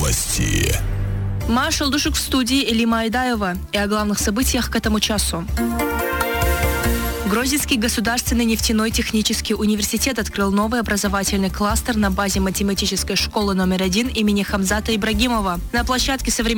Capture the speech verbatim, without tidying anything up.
Новости. Маша Алдушек в студии, Элима Айдаева. И о главных событиях к этому часу. Грозненский государственный нефтяной технический университет открыл новый образовательный кластер на базе математической школы номер один имени Хамзата Ибрагимова. На площадке современного